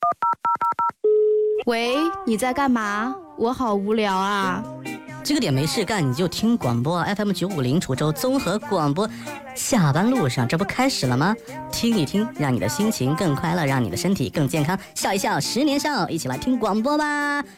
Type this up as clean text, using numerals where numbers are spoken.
喂，你在干嘛？我好无聊啊。 这个点没事干，你就听广播 FM950 楚州综合广播。下班路上，这不开始了吗？听一听，让你的心情更快乐，让你的身体更健康。笑一笑，10年少，一起来听广播吧。